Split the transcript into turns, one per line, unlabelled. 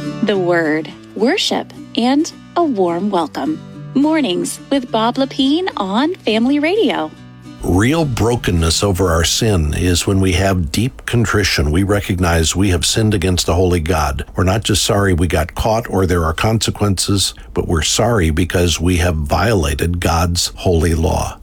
the Word, worship, and a warm welcome. Mornings with Bob Lepine on Family Radio.
Real brokenness over our sin is when we have deep contrition. We recognize we have sinned against the holy God. We're not just sorry we got caught or there are consequences, but we're sorry because we have violated God's holy law.